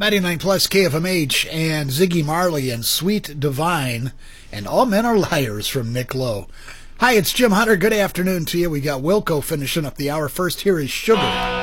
99 plus KFMH and Ziggy Marley and Sweet Divine and All Men Are Liars from Nick Lowe. Hi, it's Jim Hunter. Good afternoon to you. We got Wilco finishing up the hour. First, here is Sugar.